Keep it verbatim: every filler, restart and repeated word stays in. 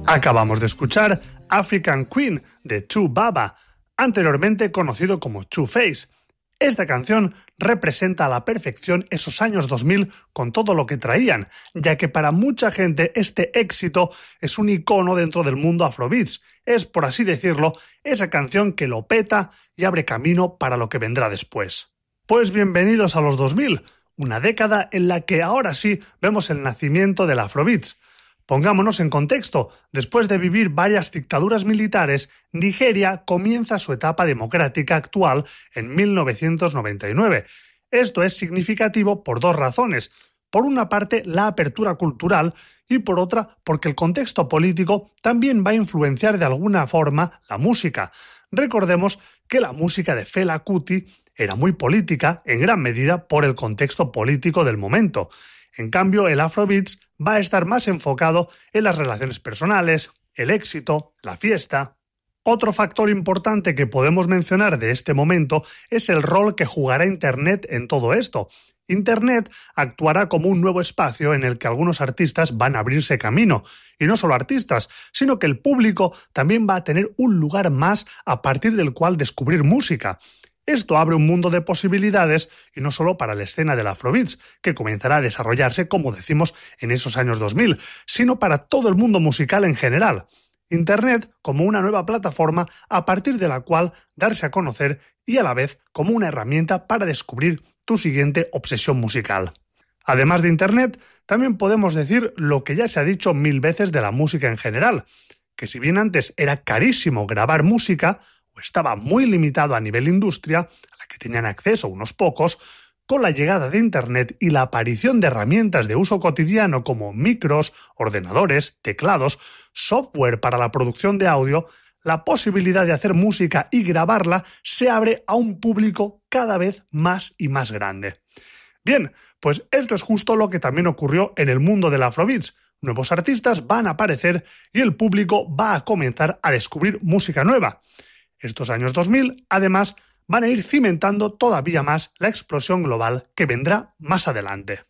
Acabamos de escuchar African Queen de Two Baba, anteriormente conocido como Two Face. Esta canción representa a la perfección esos años dos mil con todo lo que traían, ya que para mucha gente este éxito es un icono dentro del mundo afrobeats. Es, por así decirlo, esa canción que lo peta y abre camino para lo que vendrá después. Pues bienvenidos a los dos mil, una década en la que ahora sí vemos el nacimiento del afrobeats. Pongámonos en contexto. Después de vivir varias dictaduras militares, Nigeria comienza su etapa democrática actual en mil novecientos noventa y nueve. Esto es significativo por dos razones. Por una parte, la apertura cultural y por otra, porque el contexto político también va a influenciar de alguna forma la música. Recordemos que la música de Fela Kuti era muy política, en gran medida por el contexto político del momento. En cambio, el Afrobeats va a estar más enfocado en las relaciones personales, el éxito, la fiesta. Otro factor importante que podemos mencionar de este momento es el rol que jugará Internet en todo esto. Internet actuará como un nuevo espacio en el que algunos artistas van a abrirse camino. Y no solo artistas, sino que el público también va a tener un lugar más a partir del cual descubrir música. Esto abre un mundo de posibilidades y no solo para la escena del Afrobeats, que comenzará a desarrollarse, como decimos, en esos años dos mil, sino para todo el mundo musical en general. Internet como una nueva plataforma a partir de la cual darse a conocer y a la vez como una herramienta para descubrir tu siguiente obsesión musical. Además de Internet, también podemos decir lo que ya se ha dicho mil veces de la música en general, que si bien antes era carísimo grabar música, o estaba muy limitado a nivel industria, a la que tenían acceso unos pocos, con la llegada de Internet y la aparición de herramientas de uso cotidiano como micros, ordenadores, teclados, software para la producción de audio, la posibilidad de hacer música y grabarla se abre a un público cada vez más y más grande. Bien, pues esto es justo lo que también ocurrió en el mundo del Afrobeats. Nuevos artistas van a aparecer y el público va a comenzar a descubrir música nueva. Estos años dos mil, además, van a ir cimentando todavía más la explosión global que vendrá más adelante.